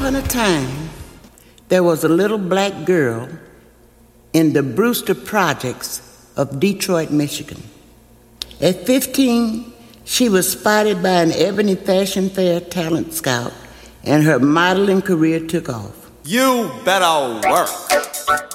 upon a time, there was a little black girl in the Brewster Projects of Detroit, Michigan. At 15, she was spotted by an Ebony Fashion Fair talent scout, and her modeling career took off. You better work.